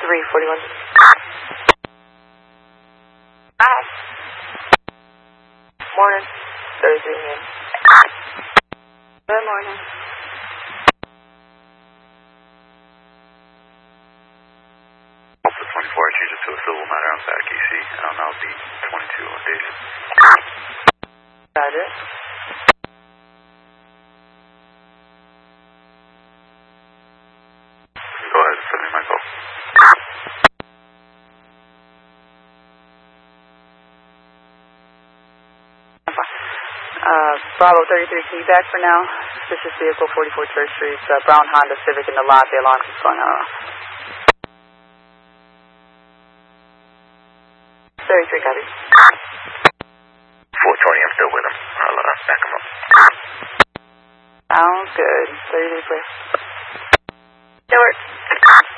341. Hi. Morning. 33 a.m. Good morning. Alpha 24, I changed it to a civil matter. I'm back, EC, and I'll now be 22 on days. Roger. Go ahead, send me my call. Bravo 33, can you back for now? Suspicious vehicle, 44 Church Street, brown Honda Civic in the lot. The alarm keeps going off. 33, copy. 420, I'm still with him. I'll back him up. Sounds good. 33, clear. Stewart.